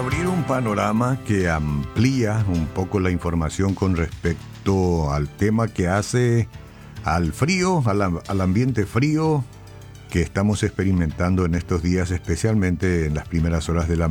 abrir un panorama que amplía un poco la información con respecto al tema que hace al frío, al ambiente frío que estamos experimentando en estos días, especialmente en las primeras horas de la